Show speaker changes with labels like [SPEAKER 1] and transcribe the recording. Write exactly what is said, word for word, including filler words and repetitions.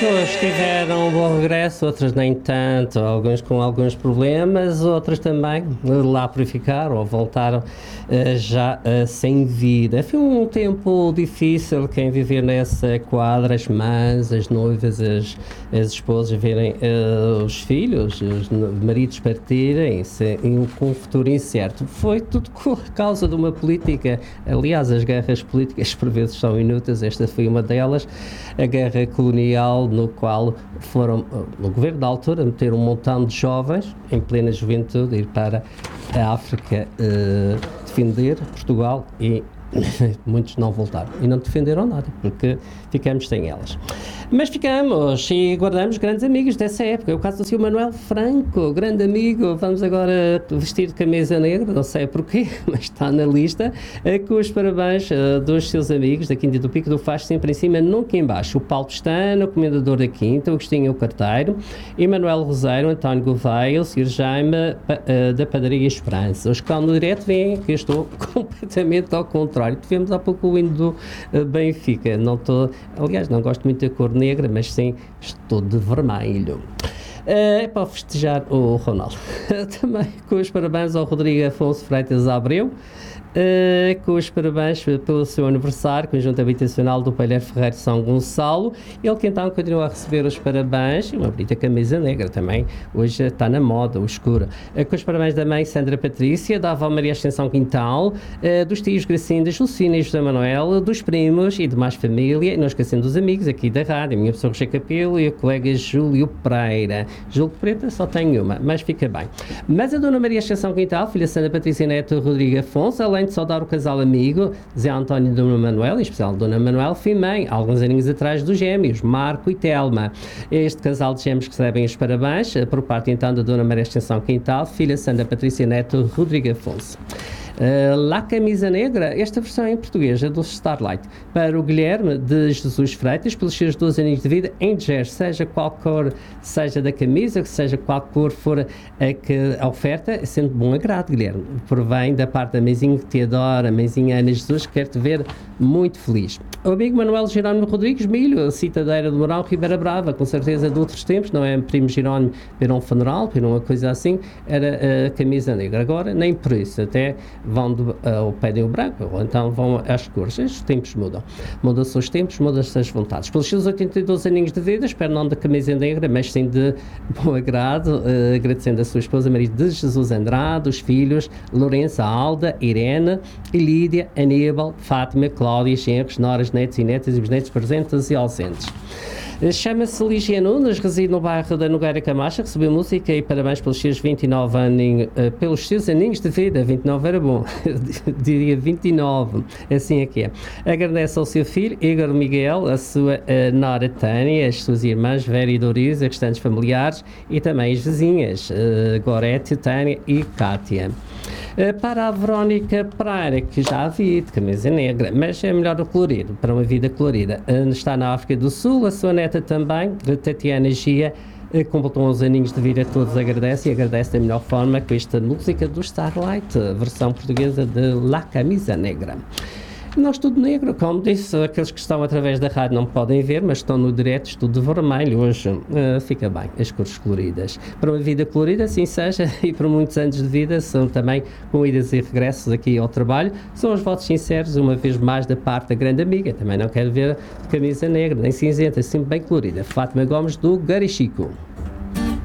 [SPEAKER 1] Uns tiveram um bom regresso, outros nem tanto, alguns com alguns problemas, outros também lá purificaram ou voltaram uh, já uh, sem vida. Foi um tempo difícil, quem viver nessa quadra, as mães, as noivas, as, as esposas, verem uh, os filhos, os maridos partirem com um futuro incerto. Foi tudo por causa de uma política, aliás, as guerras políticas por vezes são inúteis, esta foi uma delas, a guerra colonial, no qual foram, no governo da altura, meter um montão de jovens em plena juventude, ir para a África uh, defender Portugal e muitos não voltaram e não defenderam nada, porque ficamos sem elas. Mas ficamos e guardamos grandes amigos dessa época. É o caso do senhor Manuel Franco, grande amigo. Vamos agora vestir de camisa negra, não sei porquê, mas está na lista, com os parabéns dos seus amigos da Quinta do Pico do Faz, sempre em cima, nunca em baixo. O Paulo Pestana, o comendador da Quinta, o Agostinho Carteiro, Emanuel Roseiro, António Gouveia, o senhor Jaime da Padaria Esperança. Os que estão no direto veem que eu estou completamente ao contrário. Tivemos há pouco o hino do Benfica. Não estou, aliás, não gosto muito da cor negra, mas sim, estou de vermelho. É para festejar o Ronaldo. Também com os parabéns ao Rodrigo Afonso Freitas Abreu, Uh, com os parabéns pelo seu aniversário, conjunto habitacional do Palheiro Ferreiro de São Gonçalo. Ele que então continua a receber os parabéns, uma bonita camisa negra também, hoje está na moda, o escuro. Uh, com os parabéns da mãe Sandra Patrícia, da avó Maria Ascensão Quintal, uh, dos tios Gracindas, Lucina e José Manuel, dos primos e demais família, e não esquecendo dos amigos aqui da rádio, a minha pessoa Rocha Capelo e o colega Júlio Pereira. Júlio Pereira só tem uma, mas fica bem. Mas a dona Maria Ascensão Quintal, filha Sandra Patrícia Neto Rodrigo Afonso, além de saudar o casal amigo Zé António e Dona Manuel, em especial Dona Manuel, fui mãe, alguns aninhos atrás, dos gêmeos, Marco e Telma. Este casal de gêmeos que recebem os parabéns, por parte então da Dona Maria Extensão Quintal, filha Sandra Patrícia Neto Rodrigo Afonso. Uh, La Camisa Negra, esta versão em português é do Starlight, para o Guilherme de Jesus Freitas, pelos seus doze anos de vida, em Ger, seja qual cor seja da camisa, seja qual cor for a, que, a oferta, sendo de bom agrado, Guilherme. Provém da parte da mãezinha que te adora, a mãezinha Ana Jesus, que quer te ver muito feliz. O amigo Manuel Jerónimo Rodrigues Milho, citadeira do Moral, Ribeira Brava, com certeza de outros tempos, não é primo Jerónimo para um funeral, para uma coisa assim, era a camisa negra. Agora, nem por isso, até vão do, uh, ou pedem o branco, ou então vão às cores. Os tempos mudam. Mudam-se os tempos, mudam-se as vontades. Pelos seus oitenta e dois aninhos de vida, espero não da camisa negra, mas sim de bom agrado, uh, agradecendo a sua esposa Maria de Jesus Andrade, os filhos Lourença, Alda, Irene, Lídia, Aníbal, Fátima, Cláudia, genros, noras, netos e netas e bisnetos presentes e ausentes. Chama-se Lígia Nunes, reside no bairro da Nogueira Camacha, recebeu música e parabéns pelos seus vinte e nove aninhos, uh, pelos seus aninhos de vida. vinte e nove era bom, diria vinte e nove, assim é que é. Agradece ao seu filho, Igor Miguel, a sua uh, nora Tânia, as suas irmãs Vera e Doriz, as restantes familiares e também as vizinhas, uh, Gorete, Tânia e Cátia. Uh, para a Verónica Pereira, que já a vi de camisa negra, mas é melhor o colorido, para uma vida colorida. Uh, está na África do Sul, a sua neta também, de Tatiana Gia, uh, completou uns aninhos de vida, todos agradecem e agradece da melhor forma com esta música do Starlight, versão portuguesa de La Camisa Negra. Nós tudo negro, como disse, aqueles que estão através da rádio não podem ver, mas estão no direto, tudo de vermelho hoje, uh, fica bem, as cores coloridas. Para uma vida colorida, assim seja, e por muitos anos de vida, são também com idas e regressos aqui ao trabalho, são os votos sinceros, uma vez mais da parte da grande amiga, também não quero ver camisa negra, nem cinzenta, sempre bem colorida, Fátima Gomes do Garichico.